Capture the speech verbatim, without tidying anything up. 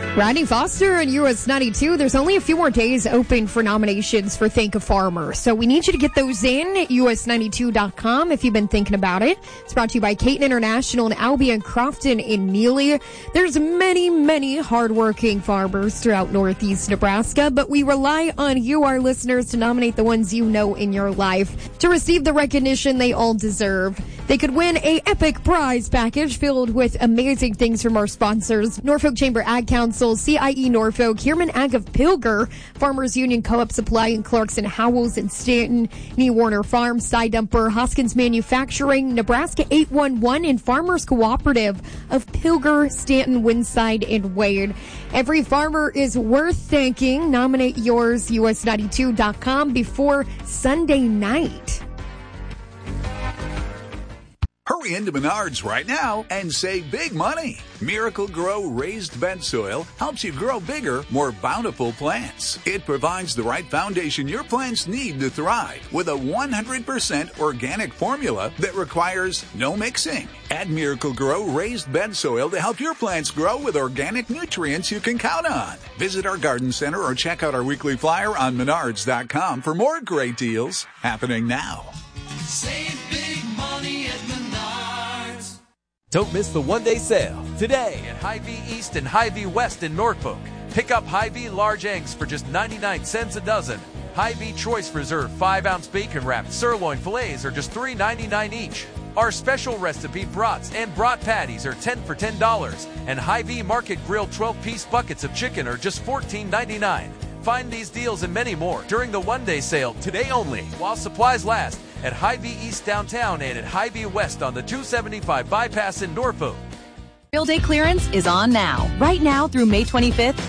Rodney Foster and U S ninety-two. There's only a few more days open for nominations for Thank a Farmer. So we need you to get those in at U S ninety-two dot com if you've been thinking about it. It's brought to you by Caton International and Albion Crofton in Neely. There's many, many hardworking farmers throughout Northeast Nebraska, but we rely on you, our listeners, to nominate the ones you know in your life to receive the recognition they all deserve. They could win a epic prize package filled with amazing things from our sponsors: Norfolk Chamber Ag Council, C I E Norfolk, Heerman Ag of Pilger, Farmers Union Co-op Supply in Clarkson, Howells and Stanton, Nee Warner Farms, Side Dumper, Hoskins Manufacturing, Nebraska eight one one, and Farmers Cooperative of Pilger, Stanton, Winside, and Wade. Every farmer is worth thanking. Nominate yours, U S ninety-two dot com, before Sunday night. Hurry into Menards right now and save big money. Miracle Grow raised bed soil helps you grow bigger, more bountiful plants. It provides the right foundation your plants need to thrive with a one hundred percent organic formula that requires no mixing. Add Miracle Grow raised bed soil to help your plants grow with organic nutrients you can count on. Visit our garden center or check out our weekly flyer on menards dot com for more great deals happening now. Save big money at Menards. Don't miss the one-day sale today at Hy-Vee East and Hy-Vee West in Norfolk. Pick up Hy-Vee large eggs for just ninety-nine cents a dozen. Hy-Vee Choice Reserve five ounce bacon wrapped sirloin fillets are just three ninety-nine each. Our special recipe brats and brat patties are ten for ten dollars, and Hy-Vee Market Grill twelve piece buckets of chicken are just fourteen ninety-nine. Find these deals and many more during the one-day sale today only, while supplies last, at Hy-Vee East downtown and at Hy-Vee West on the two seventy-five bypass in Norfolk. Real Day clearance is on now. Right now through May twenty-fifth,